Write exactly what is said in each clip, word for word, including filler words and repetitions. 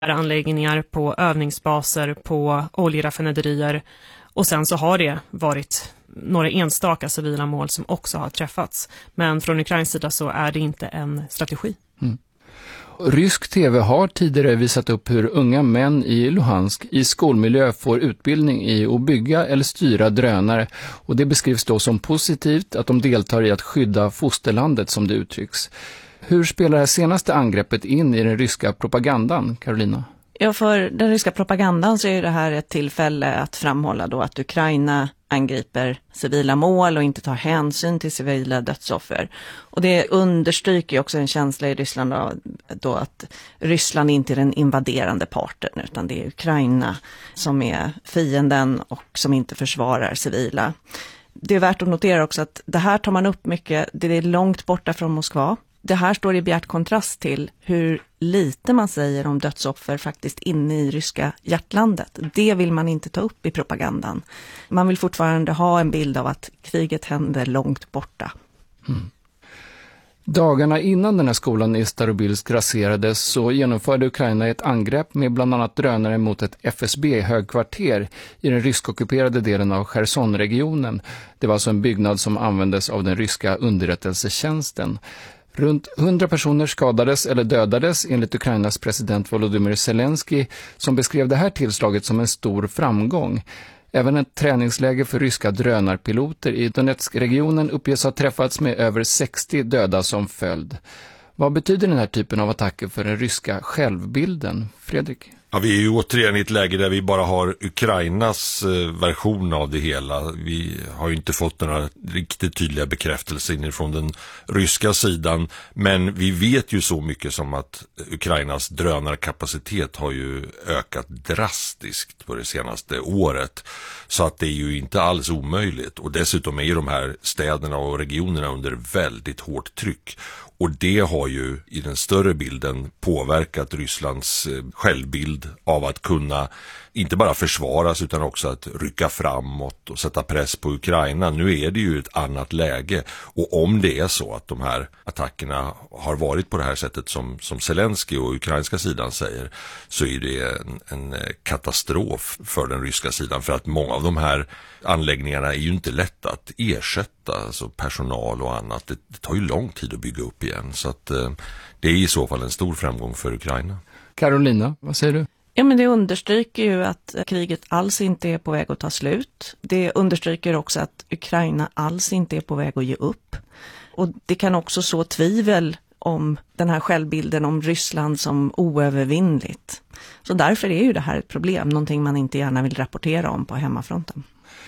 anläggningar, på övningsbaser, på oljeraffinaderier, och sen så har det varit några enstaka civila mål som också har träffats. Men från Ukrains sida så är det inte en strategi. Mm. Rysk tv har tidigare visat upp hur unga män i Luhansk i skolmiljö får utbildning i att bygga eller styra drönare, och det beskrivs då som positivt att de deltar i att skydda fosterlandet, som det uttrycks. Hur spelar det senaste angreppet in i den ryska propagandan, Carolina? Ja, för den ryska propagandan så är det här ett tillfälle att framhålla då att Ukraina angriper civila mål och inte tar hänsyn till civila dödsoffer. Och det understryker ju också en känsla i Ryssland då, då att Ryssland inte är den invaderande parten, utan det är Ukraina som är fienden och som inte försvarar civila. Det är värt att notera också att det här tar man upp mycket, det är långt borta från Moskva. Det här står i bjärt kontrast till hur lite man säger om dödsoffer faktiskt inne i ryska hjärtlandet. Det vill man inte ta upp i propagandan. Man vill fortfarande ha en bild av att kriget händer långt borta. Mm. Dagarna innan den här skolan i Starobilsk raserades så genomförde Ukraina ett angrepp med bland annat drönare mot ett F S B-högkvarter i den ryskockuperade delen av Cherson-regionen. Det var alltså en byggnad som användes av den ryska underrättelsetjänsten. Runt hundra personer skadades eller dödades enligt Ukrainas president Volodymyr Zelensky, som beskrev det här tillslaget som en stor framgång. Även ett träningsläge för ryska drönarpiloter i Donetsk-regionen uppges ha träffats med över sextio döda som följd. Vad betyder den här typen av attacker för den ryska självbilden, Fredrik? Ja, vi är ju återigen i ett läge där vi bara har Ukrainas version av det hela. Vi har ju inte fått några riktigt tydliga bekräftelser inifrån den ryska sidan. Men vi vet ju så mycket som att Ukrainas drönarkapacitet har ju ökat drastiskt på det senaste året. Så att det är ju inte alls omöjligt. Och dessutom är ju de här städerna och regionerna under väldigt hårt tryck. Och det har ju i den större bilden påverkat Rysslands självbild av att kunna inte bara försvaras utan också att rycka framåt och sätta press på Ukraina. Nu är det ju ett annat läge, och om det är så att de här attackerna har varit på det här sättet som, som Zelensky och ukrainska sidan säger, så är det en, en katastrof för den ryska sidan, för att många av de här anläggningarna är ju inte lätta att ersätta, alltså personal och annat. Det, det tar ju lång tid att bygga upp igen, så att eh, det är i så fall en stor framgång för Ukraina. Carolina, vad säger du? Ja, men det understryker ju att kriget alls inte är på väg att ta slut. Det understryker också att Ukraina alls inte är på väg att ge upp. Och det kan också så tvivel om den här självbilden om Ryssland som oövervinnligt. Så därför är ju det här ett problem, någonting man inte gärna vill rapportera om på hemmafronten.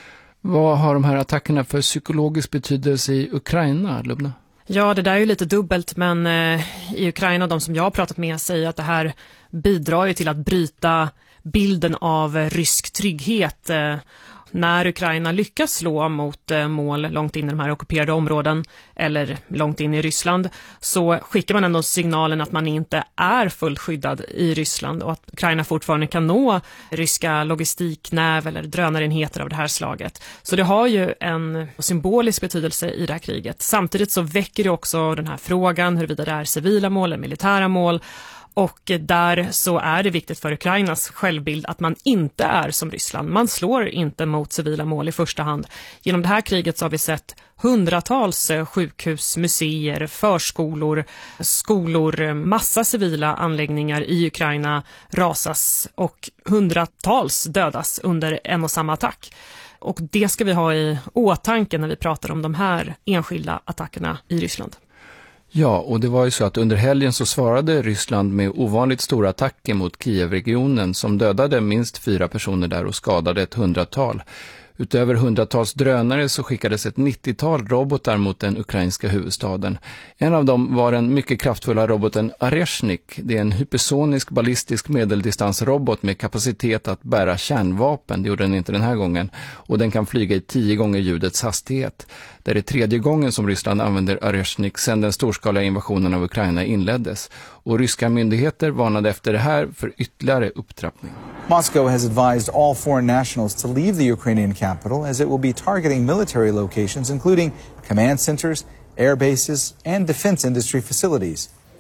Vad har de här attackerna för psykologisk betydelse i Ukraina, Lubna? Ja, det där är ju lite dubbelt, men eh, i Ukraina, de som jag har pratat med säger att det här bidrar ju till att bryta bilden av rysk trygghet. Eh, när Ukraina lyckas slå mot eh, mål långt in i de här ockuperade områden eller långt in i Ryssland, så skickar man ändå signalen att man inte är fullt skyddad i Ryssland och att Ukraina fortfarande kan nå ryska logistiknäv eller drönarenheter av det här slaget. Så det har ju en symbolisk betydelse i det här kriget. Samtidigt så väcker det också den här frågan huruvida det är civila mål eller militära mål. Och där så är det viktigt för Ukrainas självbild att man inte är som Ryssland. Man slår inte mot civila mål i första hand. Genom det här kriget så har vi sett hundratals sjukhus, museer, förskolor, skolor, massa civila anläggningar i Ukraina rasas och hundratals dödas under en och samma attack. Och det ska vi ha i åtanke när vi pratar om de här enskilda attackerna i Ryssland. Ja, och det var ju så att under helgen så svarade Ryssland med ovanligt stora attacker mot Kiev-regionen som dödade minst fyra personer där och skadade ett hundratal. Utöver hundratals drönare så skickades ett nittiotal robotar mot den ukrainska huvudstaden. En av dem var den mycket kraftfulla roboten Areshnik. Det är en hypersonisk ballistisk medeldistansrobot med kapacitet att bära kärnvapen. Det gjorde den inte den här gången. Och den kan flyga i tio gånger ljudets hastighet. Det är tredje gången som Ryssland använder Areshnik sedan den storskaliga invasionen av Ukraina inleddes. Och ryska myndigheter varnade efter det här för ytterligare upptrappning. Moscow has advised all foreign nationals to leave the Ukrainian capital as it will be targeting military locations including command centers, air bases and defense industry facilities.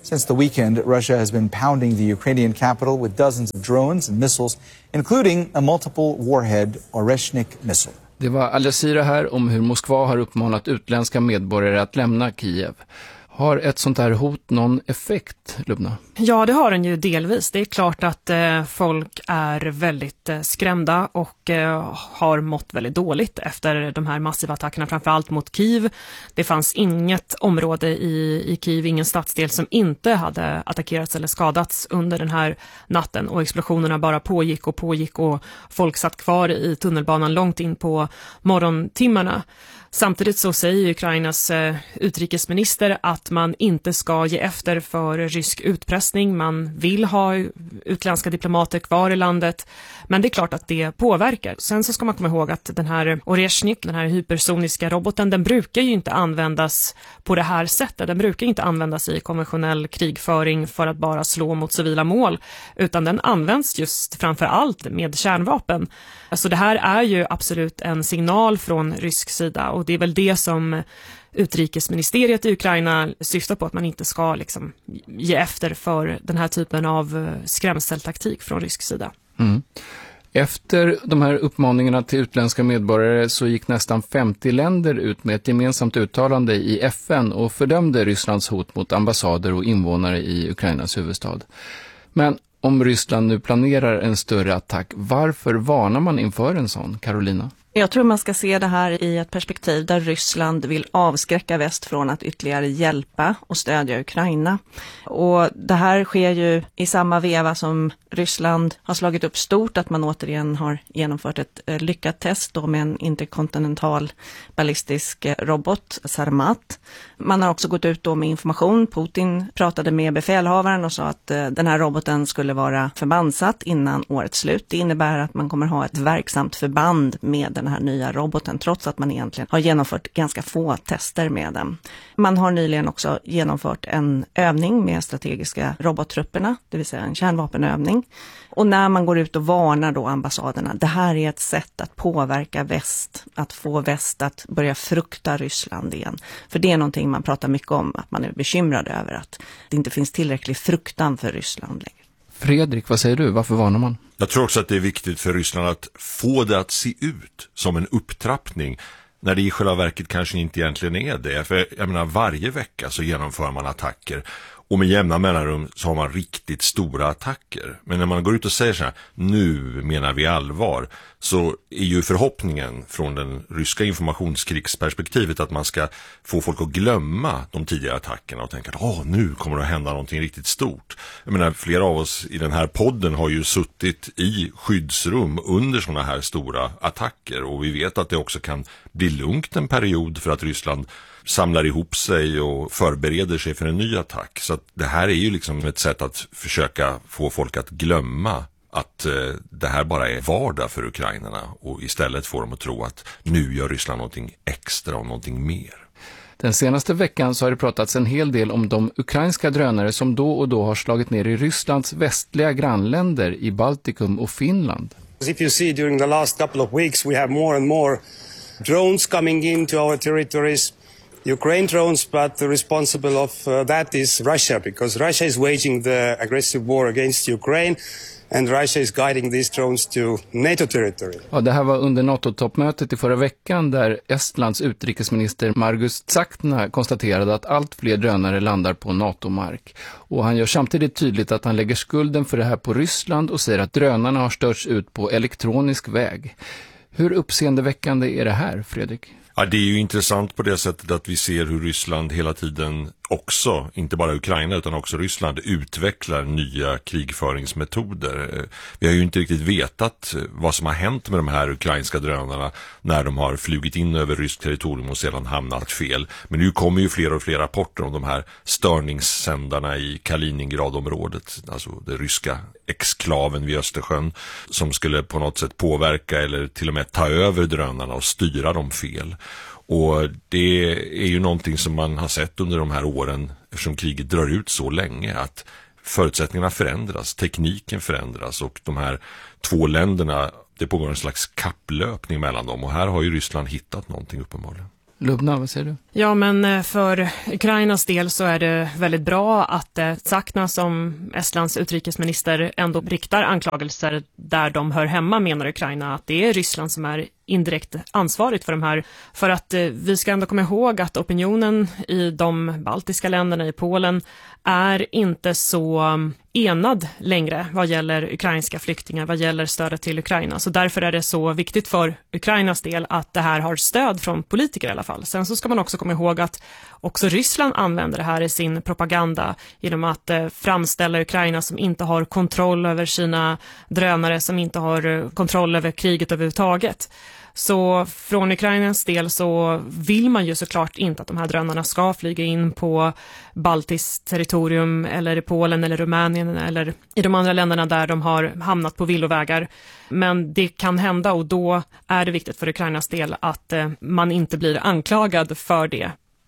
Since the weekend, Russia has been pounding the Ukrainian capital with dozens of drones and missiles, including a multiple warhead Oreshnik missile. Det var Al-Jazeera här om hur Moskva har uppmanat utländska medborgare att lämna Kiev. Har ett sånt här hot någon effekt, Lubna? Ja, det har den ju delvis. Det är klart att eh, folk är väldigt eh, skrämda och eh, har mått väldigt dåligt efter de här massiva attackerna, framförallt mot Kiev. Det fanns inget område i, i Kiev, ingen stadsdel som inte hade attackerats eller skadats under den här natten, och explosionerna bara pågick och pågick och folk satt kvar i tunnelbanan långt in på morgontimmarna. Samtidigt så säger Ukrainas eh, utrikesminister att man inte ska ge efter för rysk utpressning. Man vill ha utländska diplomater kvar i landet, men det är klart att det påverkar. Sen så ska man komma ihåg att den här Oreshnik, den här hypersoniska roboten, den brukar ju inte användas på det här sättet. Den brukar inte användas i konventionell krigföring för att bara slå mot civila mål, utan den används just framför allt med kärnvapen. Så det här är ju absolut en signal från rysk sida, och det är väl det som utrikesministeriet i Ukraina syftar på, att man inte ska liksom ge efter för den här typen av skrämseltaktik från rysk sida. Mm. Efter de här uppmaningarna till utländska medborgare så gick nästan femtio länder ut med ett gemensamt uttalande i F N och fördömde Rysslands hot mot ambassader och invånare i Ukrainas huvudstad. Men om Ryssland nu planerar en större attack, varför varnar man inför en sån, Carolina? Jag tror man ska se det här i ett perspektiv där Ryssland vill avskräcka väst från att ytterligare hjälpa och stödja Ukraina. Och det här sker ju i samma veva som Ryssland har slagit upp stort, att man återigen har genomfört ett lyckat test då med en interkontinental ballistisk robot, Sarmat. Man har också gått ut då med information. Putin pratade med befälhavaren och sa att den här roboten skulle vara förbandssatt innan årets slut. Det innebär att man kommer ha ett verksamt förband med den här nya roboten, trots att man egentligen har genomfört ganska få tester med den. Man har nyligen också genomfört en övning med strategiska robottrupperna, det vill säga en kärnvapenövning. Och när man går ut och varnar då ambassaderna, det här är ett sätt att påverka väst, att få väst att börja frukta Ryssland igen. För det är någonting man pratar mycket om, att man är bekymrad över att det inte finns tillräcklig fruktan för Ryssland längre. Fredrik, vad säger du? Varför varnar man? Jag tror också att det är viktigt för Ryssland att få det att se ut som en upptrappning, när det i själva verket kanske inte egentligen är det. För jag menar, varje vecka så genomför man attacker, och med jämna mellanrum så har man riktigt stora attacker. Men när man går ut och säger så här, nu menar vi allvar, så är ju förhoppningen från den ryska informationskrigsperspektivet att man ska få folk att glömma de tidigare attackerna och tänka att åh, nu kommer det att hända någonting riktigt stort. Jag menar, flera av oss i den här podden har ju suttit i skyddsrum under sådana här stora attacker, och vi vet att det också kan bli lugnt en period för att Ryssland samlar ihop sig och förbereder sig för en ny attack. Så att det här är ju liksom ett sätt att försöka få folk att glömma att eh, det här bara är vardag för ukrainarna, och istället får dem att tro att nu gör Ryssland någonting extra och någonting mer. Den senaste veckan så har det pratats en hel del om de ukrainska drönare som då och då har slagit ner i Rysslands västliga grannländer i Baltikum och Finland. If you see, during the last couple of weeks we have more and more drones coming into our territories. Ukraine drones, but the responsible of uh, that is Russia, because Russia is waging the aggressive war against Ukraine, and Russia is guiding these drones to NATO territory. Ja, det här var under NATO-toppmötet i förra veckan, där Estlands utrikesminister Margus Tsakna konstaterade att allt fler drönare landar på NATO-mark. Och han gör samtidigt tydligt att han lägger skulden för det här på Ryssland och säger att drönarna har störts ut på elektronisk väg. Hur uppseendeväckande är det här, Fredrik? Ja, det är ju intressant på det sättet att vi ser hur Ryssland hela tiden också, inte bara Ukraina utan också Ryssland, utvecklar nya krigföringsmetoder. Vi har ju inte riktigt vetat vad som har hänt med de här ukrainska drönarna när de har flugit in över ryskt territorium och sedan hamnat fel. Men nu kommer ju fler och fler rapporter om de här störningssändarna i Kaliningradområdet, alltså det ryska exklaven vid Östersjön, som skulle på något sätt påverka eller till och med ta över drönarna och styra dem fel. Och det är ju någonting som man har sett under de här åren, eftersom kriget drar ut så länge, att förutsättningarna förändras, tekniken förändras, och de här två länderna, det pågår en slags kapplöpning mellan dem, och här har ju Ryssland hittat någonting uppenbarligen. Lubna, vad säger du? Ja, men för Ukrainas del så är det väldigt bra att Tsakna som Estlands utrikesminister ändå riktar anklagelser där de hör hemma, menar Ukraina, att det är Ryssland som är indirekt ansvarigt för de här. För att vi ska ändå komma ihåg att opinionen i de baltiska länderna, i Polen, är inte så enad längre vad gäller ukrainska flyktingar, vad gäller stödet till Ukraina. Så därför är det så viktigt för Ukrainas del att det här har stöd från politiker i alla fall. Sen så ska man också komma ihåg att också Ryssland använder det här i sin propaganda genom att eh, framställa Ukraina som inte har kontroll över sina drönare, som inte har eh, kontroll över kriget överhuvudtaget. Så från Ukrainas del så vill man ju såklart inte att de här drönarna ska flyga in på baltiskt territorium eller i Polen eller Rumänien eller i de andra länderna där de har hamnat på villovägar. Men det kan hända, och då är det viktigt för Ukrainas del att eh, man inte blir anklagad för det.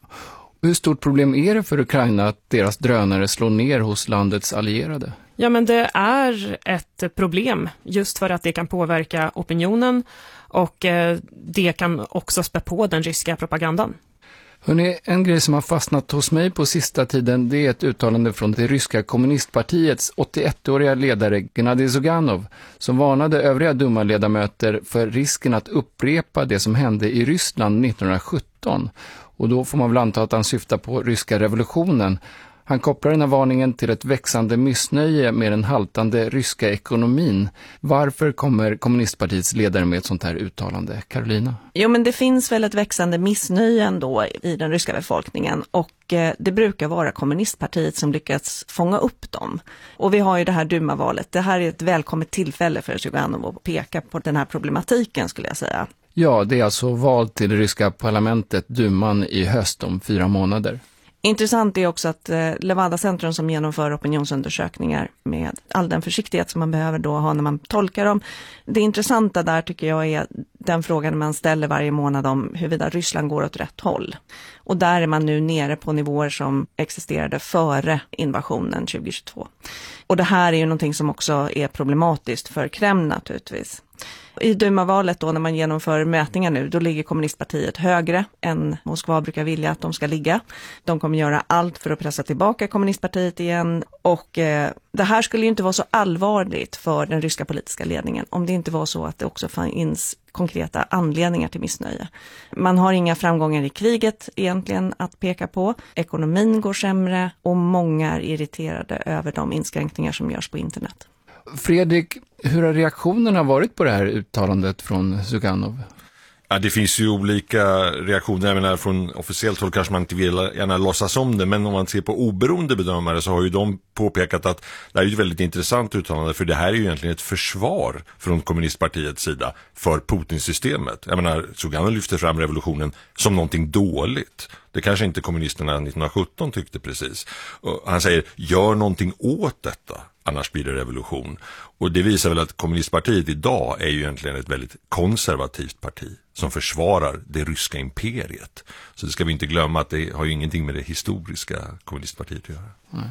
Hur stort problem är det för Ukraina att deras drönare slår ner hos landets allierade? Ja, men det är ett problem just för att det kan påverka opinionen, och eh, det kan också spä på den ryska propagandan. Hörrni, en grej som har fastnat hos mig på sista tiden, det är ett uttalande från det ryska kommunistpartiets åttioettåriga ledare Gennadij Zyuganov, som varnade övriga Duma-ledamöter för risken att upprepa det som hände i Ryssland nittonhundrasjutton. Och då får man väl anta att han syftar på ryska revolutionen. Han kopplar den här varningen till ett växande missnöje med den haltande ryska ekonomin. Varför kommer kommunistpartiets ledare med ett sånt här uttalande? Carolina? Jo, men det finns väl ett växande missnöje ändå i den ryska befolkningen, och eh, det brukar vara kommunistpartiet som lyckats fånga upp dem. Och vi har ju det här Duma-valet. Det här är ett välkommet tillfälle för Zyuganov att peka på den här problematiken, skulle jag säga. Ja, det är alltså val till det ryska parlamentet, Duman, i höst om fyra månader. Intressant är också att eh, Levada Centrum, som genomför opinionsundersökningar med all den försiktighet som man behöver då ha när man tolkar dem. Det intressanta där tycker jag är den frågan man ställer varje månad om huruvida Ryssland går åt rätt håll. Och där är man nu nere på nivåer som existerade före invasionen tjugohundratjugotvå. Och det här är ju någonting som också är problematiskt för Kreml naturligtvis. I Duma-valet då, när man genomför mätningar nu, då ligger kommunistpartiet högre än Moskva brukar vilja att de ska ligga. De kommer göra allt för att pressa tillbaka kommunistpartiet igen, och eh, det här skulle ju inte vara så allvarligt för den ryska politiska ledningen om det inte var så att det också finns konkreta anledningar till missnöje. Man har inga framgångar i kriget egentligen att peka på. Ekonomin går sämre och många är irriterade över de inskränkningar som görs på internet. Fredrik, hur har reaktionerna varit på det här uttalandet från Zyuganov? Ja, det finns ju olika reaktioner. Jag menar, från officiellt håll kanske man inte vill gärna låtsas om det, men om man ser på oberoende bedömare så har ju de påpekat att det här är ett väldigt intressant uttalande, för det här är ju egentligen ett försvar från kommunistpartiets sida för Putin-systemet. Jag menar, Zyuganov lyfter fram revolutionen som någonting dåligt. Det kanske inte kommunisterna nittonhundrasjutton tyckte precis. Och han säger, gör någonting åt detta, annars blir det revolution. Och det visar väl att kommunistpartiet idag är ju egentligen ett väldigt konservativt parti som försvarar det ryska imperiet. Så det ska vi inte glömma, att det har ju ingenting med det historiska kommunistpartiet att göra. Nej.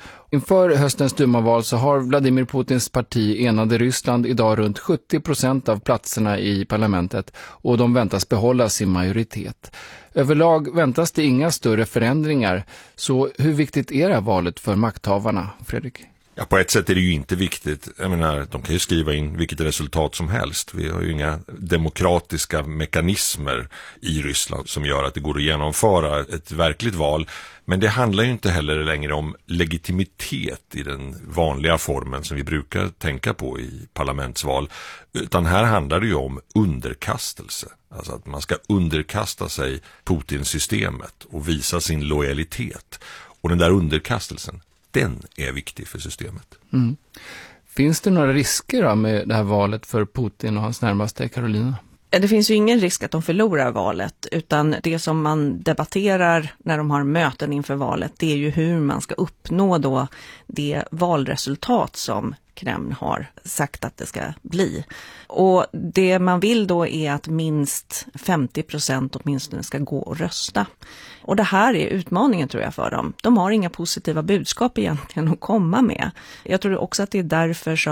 Inför höstens Duma-val så har Vladimir Putins parti Enade Ryssland idag runt sjuttio procent av platserna i parlamentet, och de väntas behålla sin majoritet. Överlag väntas det inga större förändringar, så hur viktigt är det här valet för makthavarna, Fredrik? Ja, på ett sätt är det ju inte viktigt. Jag menar, de kan ju skriva in vilket resultat som helst. Vi har ju inga demokratiska mekanismer i Ryssland som gör att det går att genomföra ett verkligt val. Men det handlar ju inte heller längre om legitimitet i den vanliga formen som vi brukar tänka på i parlamentsval. Utan här handlar det ju om underkastelse. Alltså att man ska underkasta sig Putin-systemet och visa sin lojalitet. Och den där underkastelsen, den är viktig för systemet. Mm. Finns det några risker då med det här valet för Putin och hans närmaste, Carolina? Det finns ju ingen risk att de förlorar valet, utan det som man debatterar när de har möten inför valet, det är ju hur man ska uppnå då det valresultat som Kreml har sagt att det ska bli. Och det man vill då är att minst femtio procent åtminstone ska gå och rösta. Och det här är utmaningen, tror jag, för dem. De har inga positiva budskap egentligen att komma med. Jag tror också att det är därför som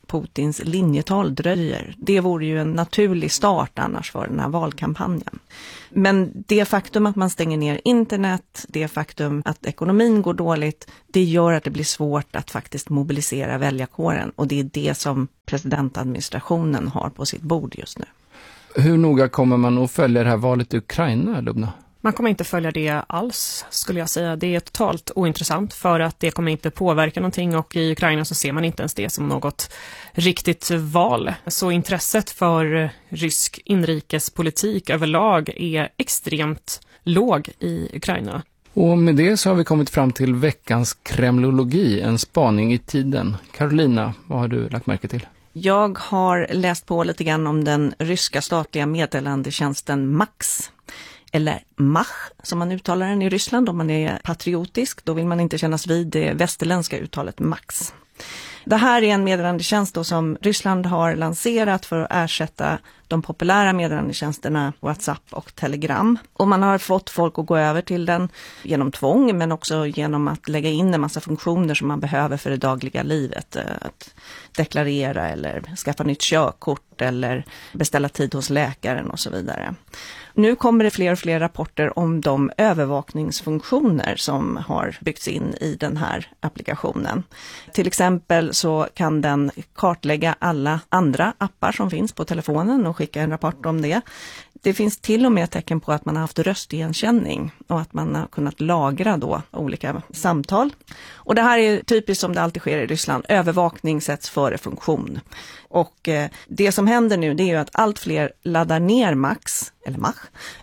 Putins linjetal dröjer. Det vore ju en naturlig start annars för den här valkampanjen. Men det faktum att man stänger ner internet, det faktum att ekonomin går dåligt, det gör att det blir svårt att faktiskt mobilisera väljarkåren. Och det är det som presidentadministrationen har på sitt bord just nu. Hur noga kommer man att följa det här valet i Ukraina, Lubna? Man kommer inte följa det alls, skulle jag säga. Det är totalt ointressant för att det kommer inte påverka någonting, och i Ukraina så ser man inte ens det som något riktigt val. Så intresset för rysk inrikespolitik överlag är extremt låg i Ukraina. Och med det så har vi kommit fram till veckans kremlologi, en spaning i tiden. Carolina, vad har du lagt märke till? Jag har läst på lite grann om den ryska statliga meddelandetjänsten Max. Eller Mach, som man uttalar den i Ryssland om man är patriotisk. Då vill man inte kännas vid det västerländska uttalet Max. Det här är en meddelandetjänst då som Ryssland har lanserat för att ersätta de populära meddelandetjänsterna WhatsApp och Telegram. Och man har fått folk att gå över till den genom tvång, men också genom att lägga in en massa funktioner som man behöver för det dagliga livet. Att deklarera eller skaffa nytt körkort eller beställa tid hos läkaren och så vidare. Nu kommer det fler och fler rapporter om de övervakningsfunktioner som har byggts in i den här applikationen. Till exempel så kan den kartlägga alla andra appar som finns på telefonen och skicka en rapport om det. Det finns till och med tecken på att man har haft röstigenkänning och att man har kunnat lagra då olika samtal. Och det här är typiskt som det alltid sker i Ryssland. Övervakning sätts före funktion. Och eh, det som händer nu, det är ju att allt fler laddar ner Max, eller Mach.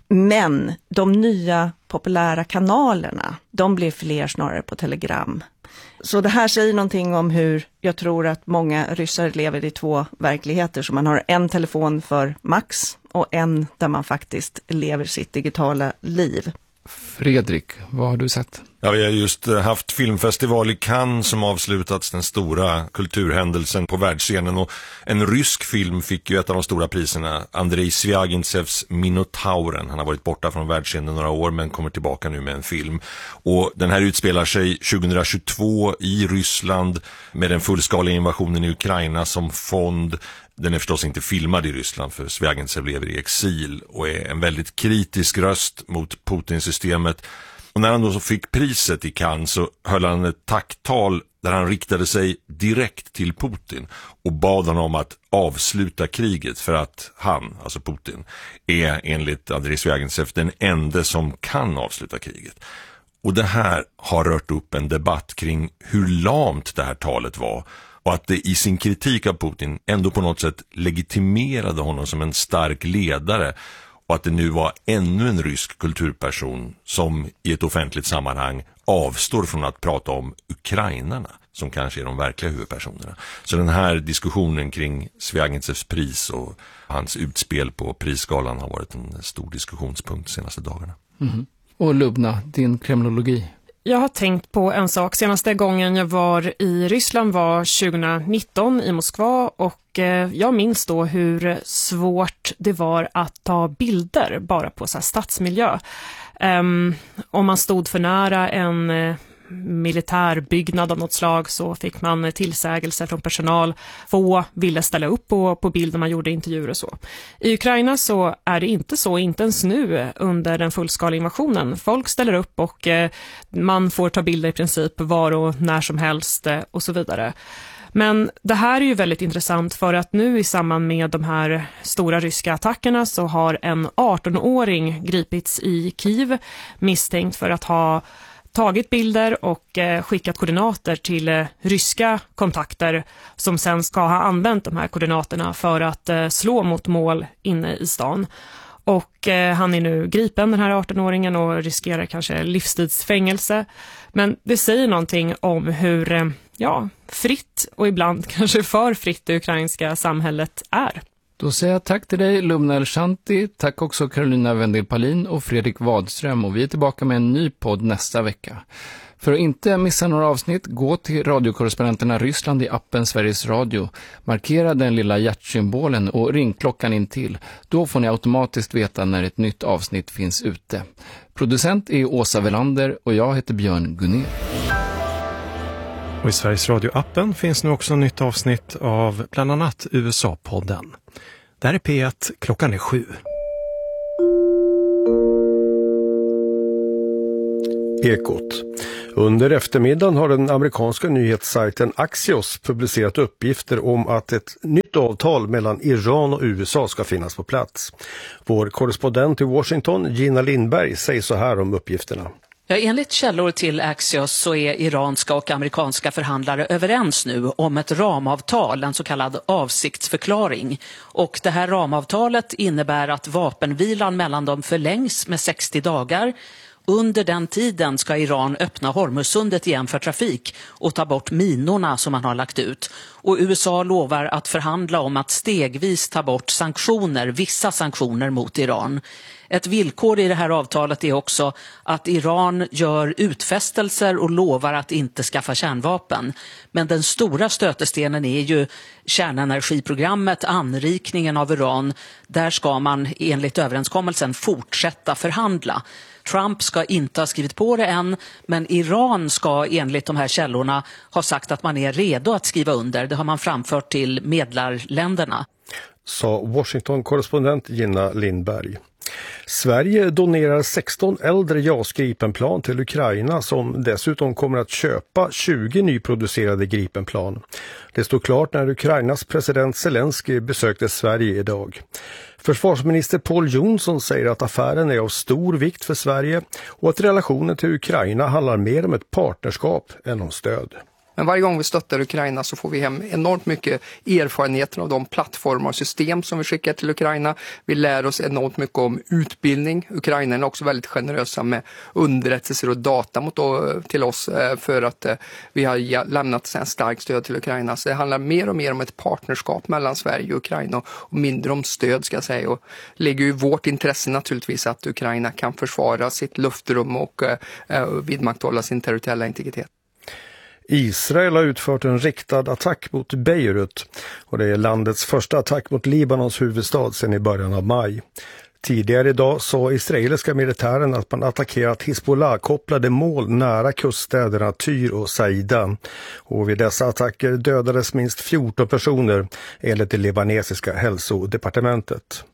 Men de nya populära kanalerna, de blir fler snarare på Telegram. Så det här säger någonting om hur jag tror att många ryssar lever i två verkligheter. Så man har en telefon för Max och en där man faktiskt lever sitt digitala liv. Fredrik, vad har du sett? Ja, vi har just haft filmfestival i Cannes som avslutats, den stora kulturhändelsen på världsscenen, och en rysk film fick ju ett av de stora priserna, Andrei Sviagintsevs Minotauren. Han har varit borta från världsscenen några år men kommer tillbaka nu med en film. Och den här utspelar sig tjugohundratjugotvå i Ryssland med den fullskaliga invasionen i Ukraina som fond. Den är förstås inte filmad i Ryssland, för Sviagintsev lever i exil och är en väldigt kritisk röst mot Putin-systemet. Och när han då så fick priset i Cannes så höll han ett tacktal där han riktade sig direkt till Putin och bad honom att avsluta kriget, för att han, alltså Putin, är enligt Andrei Sviagintsev den enda som kan avsluta kriget. Och det här har rört upp en debatt kring hur lamt det här talet var, och att det i sin kritik av Putin ändå på något sätt legitimerade honom som en stark ledare, och att det nu var ännu en rysk kulturperson som i ett offentligt sammanhang avstår från att prata om ukrainarna, som kanske är de verkliga huvudpersonerna. Så den här diskussionen kring Sviagintsevs pris och hans utspel på prisskalan har varit en stor diskussionspunkt de senaste dagarna. Mm. Och Lubna, din kremlologi? Jag har tänkt på en sak. Senaste gången jag var i Ryssland var tjugonitton i Moskva, och jag minns då hur svårt det var att ta bilder bara på så här stadsmiljö. Um, om man stod för nära en uh, militärbyggnad av något slag så fick man tillsägelse från personal. Få ville ställa upp på, på bild när man gjorde intervjuer och så. I Ukraina så är det inte så, inte ens nu under den fullskaliga invasionen. Folk ställer upp och eh, man får ta bilder i princip var och när som helst eh, och så vidare. Men det här är ju väldigt intressant, för att nu i samband med de här stora ryska attackerna så har en arton-åring gripits i Kiev misstänkt för att ha tagit bilder och eh, skickat koordinater till eh, ryska kontakter som sen ska ha använt de här koordinaterna för att eh, slå mot mål inne i stan. Och eh, han är nu gripen, den här arton-åringen, och riskerar kanske livstidsfängelse. Men det säger någonting om hur eh, ja, fritt och ibland kanske för fritt det ukrainska samhället är. Då säger jag tack till dig, Lubna Elshanti. Tack också Carolina Wendel-Palin och Fredrik Wadström. Och vi är tillbaka med en ny podd nästa vecka. För att inte missa några avsnitt, gå till radiokorrespondenterna Ryssland i appen Sveriges Radio. Markera den lilla hjärtsymbolen och ring klockan in till. Då får ni automatiskt veta när ett nytt avsnitt finns ute. Producent är Åsa Velander och jag heter Björn Gunner. Och i Sveriges Radio-appen finns nu också nytt avsnitt av bland annat U S A-podden. Där är P ett, klockan är sju. Ekot. Under eftermiddagen har den amerikanska nyhetssajten Axios publicerat uppgifter om att ett nytt avtal mellan Iran och U S A ska finnas på plats. Vår korrespondent i Washington, Gina Lindberg, säger så här om uppgifterna. Ja, enligt källor till Axios så är iranska och amerikanska förhandlare överens nu om ett ramavtal, en så kallad avsiktsförklaring. Och det här ramavtalet innebär att vapenvilan mellan dem förlängs med sextio dagar. Under den tiden ska Iran öppna Hormuzsundet igen för trafik och ta bort minorna som man har lagt ut. Och U S A lovar att förhandla om att stegvis ta bort sanktioner, vissa sanktioner mot Iran. Ett villkor i det här avtalet är också att Iran gör utfästelser och lovar att inte skaffa kärnvapen. Men den stora stötestenen är ju kärnenergiprogrammet, anrikningen av uran. Där ska man enligt överenskommelsen fortsätta förhandla. Trump ska inte ha skrivit på det än, men Iran ska enligt de här källorna ha sagt att man är redo att skriva under. Det har man framfört till medlarländerna. Sa Washington-korrespondent Gina Lindberg. Sverige donerar sexton äldre JAS Gripenplan till Ukraina som dessutom kommer att köpa tjugo nyproducerade Gripenplan. Det stod klart när Ukrainas president Zelensky besökte Sverige idag. Försvarsminister Paul Jonsson säger att affären är av stor vikt för Sverige och att relationen till Ukraina handlar mer om ett partnerskap än om stöd. Men varje gång vi stöttar Ukraina så får vi hem enormt mycket erfarenheter av de plattformar och system som vi skickar till Ukraina. Vi lär oss enormt mycket om utbildning. Ukraina är också väldigt generösa med underrättelser och data mot, till oss för att vi har lämnat en starkt stöd till Ukraina. Så det handlar mer och mer om ett partnerskap mellan Sverige och Ukraina och mindre om stöd, ska jag säga. Och det ligger ju vårt intresse naturligtvis att Ukraina kan försvara sitt luftrum och vidmakthålla sin territoriella integritet. Israel har utfört en riktad attack mot Beirut och det är landets första attack mot Libanons huvudstad sedan i början av maj. Tidigare idag sa israeliska militären att man attackerat Hizbollah-kopplade mål nära kuststäderna Tyr och Saida. Och vid dessa attacker dödades minst fjorton personer enligt det libanesiska hälsodepartementet.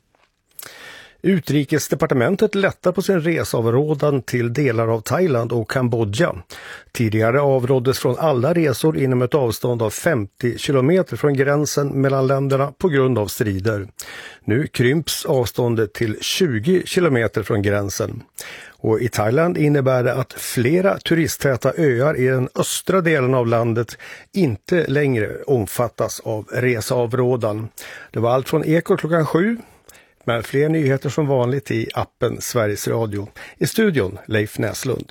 Utrikesdepartementet lättar på sin reseavrådan till delar av Thailand och Kambodja. Tidigare avråddes från alla resor inom ett avstånd av femtio kilometer från gränsen mellan länderna på grund av strider. Nu krymps avståndet till tjugo kilometer från gränsen. Och i Thailand innebär det att flera turisttäta öar i den östra delen av landet inte längre omfattas av reseavrådan. Det var allt från Eko klockan sju. Men fler nyheter som vanligt i appen Sveriges Radio. I studion Leif Näslund.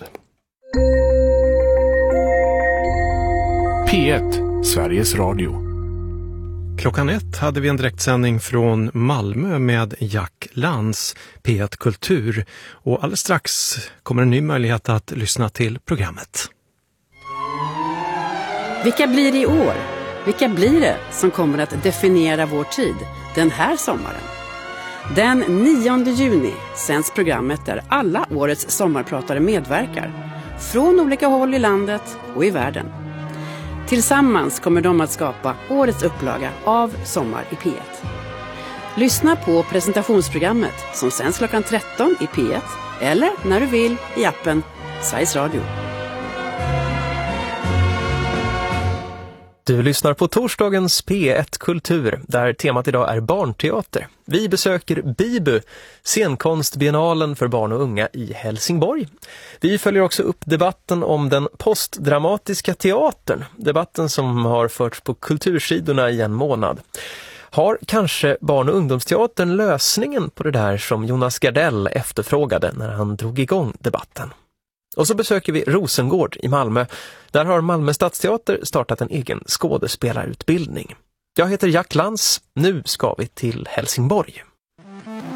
P ett, Sveriges Radio. Klockan ett hade vi en direktsändning från Malmö med Jack Lantz, P ett Kultur. Och alldeles strax kommer en ny möjlighet att lyssna till programmet. Vilka blir det i år? Vilka blir det som kommer att definiera vår tid den här sommaren? Den nionde juni sänds programmet där alla årets sommarpratare medverkar. Från olika håll i landet och i världen. Tillsammans kommer de att skapa årets upplaga av Sommar i P ett. Lyssna på presentationsprogrammet som sänds klockan tretton i P ett eller när du vill i appen Sveriges Radio. Du lyssnar på torsdagens P ett Kultur där temat idag är barnteater. Vi besöker Bibu, scenkonstbiennalen för barn och unga i Helsingborg. Vi följer också upp debatten om den postdramatiska teatern, debatten som har förts på kultursidorna i en månad. Har kanske barn- och ungdomsteatern lösningen på det där som Jonas Gardell efterfrågade när han drog igång debatten? Och så besöker vi Rosengård i Malmö. Där har Malmö Stadsteater startat en egen skådespelarutbildning. Jag heter Jack Lantz. Nu ska vi till Helsingborg.